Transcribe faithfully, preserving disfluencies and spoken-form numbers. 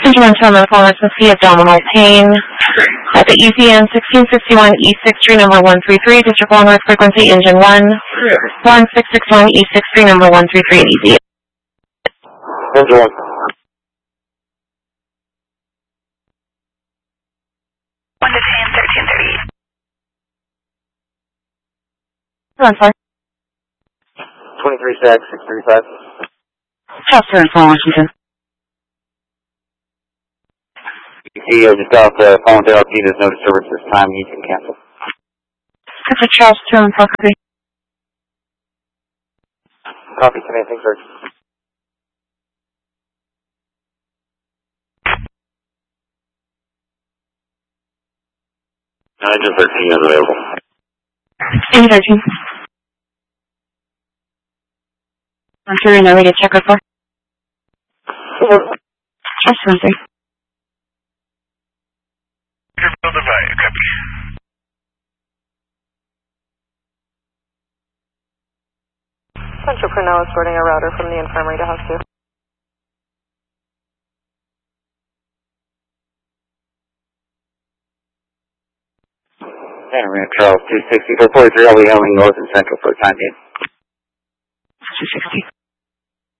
Benjamin Thomas, emergency abdominal pain at the E P N sixteen sixty-one E six three number one three three, District one North frequency engine one, one six six one E six three number one three three at E Z. Engine one. one to ten, thirteen thirty-eight. I'm sorry. twenty-three S A C, six thirty-five. Chester and Paul Washington. C O just off the phone with L T, there's no disturbance this time, you can cancel. That's a Charles two and property. Copy, can anything, sir? Engine thirteen is available. Engine thirteen. I'm sure you know we get check for. Chester and three. Copy. Central Purnell escorting a router from the infirmary to house two. Santa Maria Charles two sixty, four forty-three, I'll be handling north and central for the time being. two sixty.